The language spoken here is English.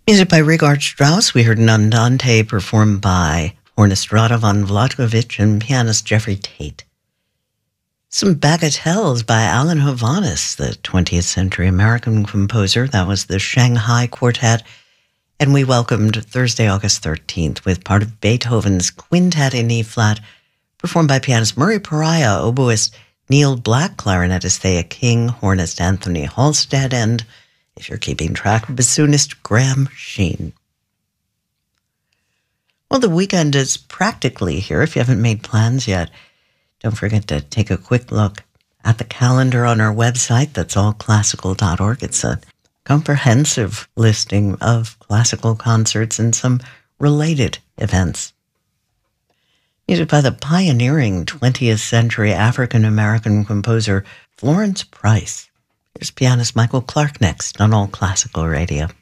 Music by Richard Strauss. We heard an Andante performed by hornist Radovan Vlatkovic and pianist Jeffrey Tate. Some Bagatelles by Alan Hovhaness, the 20th century American composer. That was the Shanghai Quartet. And we welcomed Thursday, August 13th with part of Beethoven's Quintet in E-flat, performed by pianist Murray Pariah, oboist Neil Black, clarinetist Thea King, hornist Anthony Halstead, and, if you're keeping track, bassoonist Graham Sheen. Well, the weekend is practically here. If you haven't made plans yet, don't forget to take a quick look at the calendar on our website. That's allclassical.org. It's a comprehensive listing of classical concerts and some related events. Music by the pioneering 20th century African-American composer Florence Price. Here's pianist Michael Clark next on All Classical Radio.